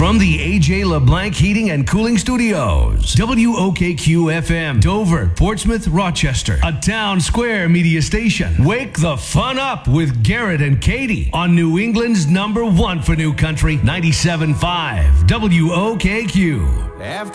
From the AJ LeBlanc Heating and Cooling Studios, WOKQ-FM, Dover, Portsmouth, Rochester, a Town Square media station. Wake the fun up with Garrett and Katie on New England's #1 for New Country, 97.5 WOKQ.